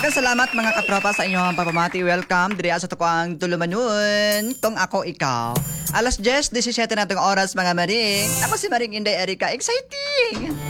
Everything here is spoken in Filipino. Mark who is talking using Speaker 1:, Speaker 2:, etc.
Speaker 1: Daghang salamat mga katropa sa inyong pagpamati. Welcome diri sa to ang tulumanon. Tong ako ikaw. Alas 10:17 na tong oras mga maring. Ako si Maring Inday Erika. Exciting!